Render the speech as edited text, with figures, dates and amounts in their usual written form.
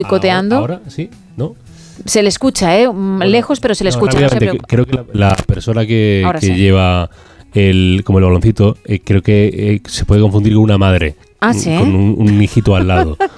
Picoteando. Ahora sí, ¿no? Se le escucha, lejos, pero se le escucha. Creo que la persona que sí. lleva como el baloncito, creo que se puede confundir con una madre. Ah, ¿sí? Con un hijito al lado.